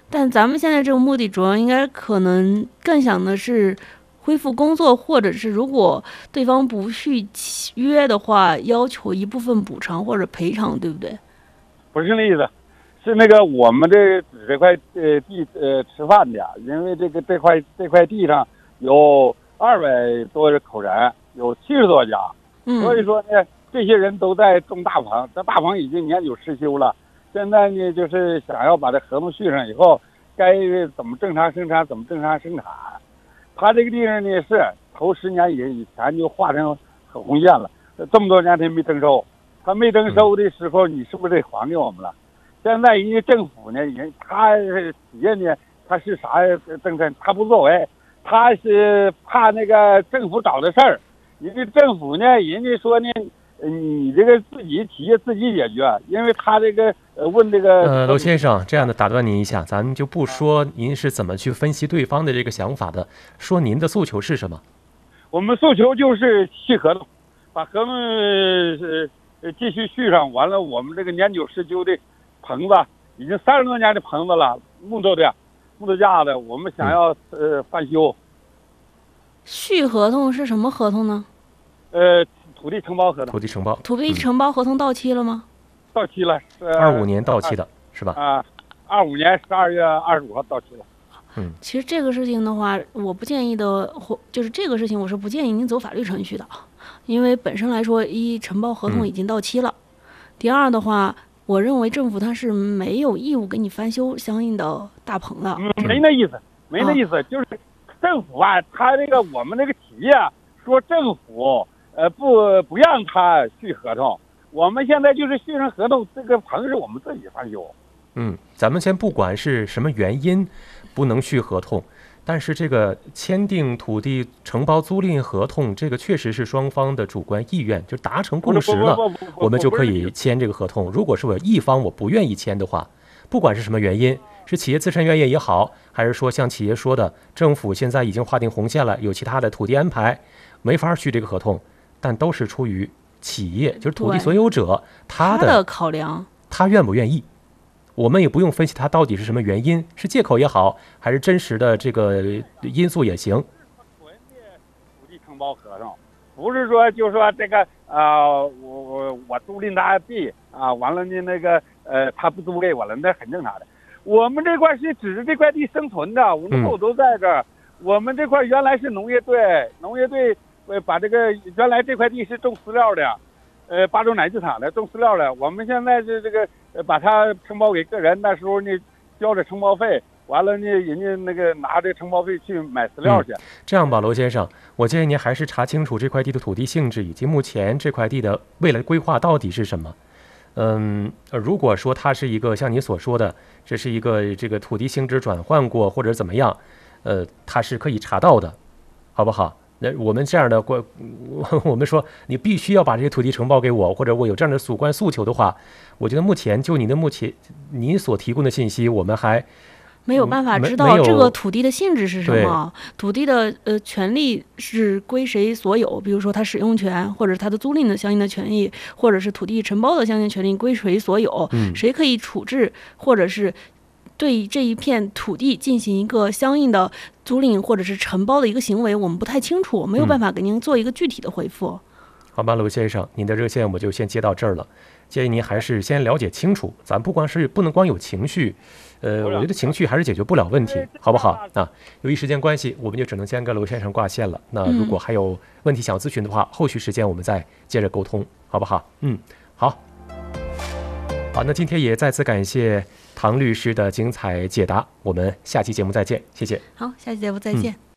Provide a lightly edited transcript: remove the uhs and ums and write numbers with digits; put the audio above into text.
但咱们现在这个目的主要应该可能更想的是恢复工作，或者是如果对方不续约的话，要求一部分补偿或者赔偿，对不对？ 不是那意思，是那个我们这块地吃饭的，因为这块地上有200多口人，有70多家，所以说呢，这些人都在种大棚，这大棚已经年久失修了。现在呢，就是想要把这合同续上以后，该怎么正常生产怎么正常生产。他这个地方呢是头10年以前就划成红线了，这么多年他没征收，他没征收的时候，你是不是得还给我们了？现在人家政府呢，他企业呢，他是啥政策他不作为，他是怕那个政府找的事儿。人家政府呢，人家说呢，你这个自己企业自己解决，因为他这个问这个娄先生，这样的打断您一下，咱们就不说您是怎么去分析对方的这个想法的，说您的诉求是什么？ 我们诉求就是续合同，把合同继续续上，完了我们这个年久失修的棚子已经30多年的棚子了，木头架的，我们想要翻修。 续合同是什么合同呢？ 土地承包合同。 土地承包。 土地承包合同到期了吗？ 到期了 ，25年到期的是吧 ？25年12月25号到期了。 其实这个事情的话，我不建议的，就是这个事情我是不建议您走法律程序的，因为本身来说，一承包合同已经到期了，第二的话，我认为政府它是没有义务给你翻修相应的大棚的。 没那意思，就是政府啊，他这个我们这个企业说政府不让他续合同，我们现在就是续上合同，这个棚是我们自己翻修。 咱们先不管是什么原因不能续合同，但是这个签订土地承包租赁合同，这个确实是双方的主观意愿，就达成共识了，我们就可以签这个合同。如果是我一方我不愿意签的话，不管是什么原因，是企业自身愿意也好，还是说像企业说的，政府现在已经划定红线了，有其他的土地安排，没法续这个合同，但都是出于企业，就是土地所有者他的考量， 他愿不愿意。我们也不用分析它到底是什么原因，是借口也好，还是真实的这个因素也行。 土地承包合同不是说就说这个我租赁他地啊，完了呢那个他不租给我了，那很正常的。我们这块是指着这块地生存的，我们口都在这儿。我们这块原来是农业队把这个原来这块地是种饲料的，巴州奶制厂的种饲料的，我们现在是这个把它承包给个人，那时候呢交着承包费，完了呢人家那个拿这承包费去买饲料去。 这样吧，娄先生，我建议您还是查清楚这块地的土地性质以及目前这块地的未来规划到底是什么。如果说它是一个像你所说的，这是一个这个土地性质转换过或者怎么样，它是可以查到的，好不好？那我们这样的我们说你必须要把这些土地承包给我，或者我有这样的主观诉求的话，我觉得目前就您所提供的信息，我们还没有办法知道这个土地的性质是什么，土地的权利是归谁所有，比如说它使用权，或者它的租赁的相应的权利，或者是土地承包的相应权利归谁所有，谁可以处置，或者是对这一片土地进行一个相应的租赁或者是承包的一个行为，我们不太清楚，没有办法给您做一个具体的回复。 好吧，娄先生，您的热线我就先接到这儿了。建议您还是先了解清楚，咱不能光有情绪，我觉得情绪还是解决不了问题，好不好？由于时间关系，我们就只能先跟娄先生挂线了。那如果还有问题想咨询的话，后续时间我们再接着沟通，好不好？好，那今天也再次感谢唐律师的精彩解答，我们下期节目再见，谢谢。 好，下期节目再见。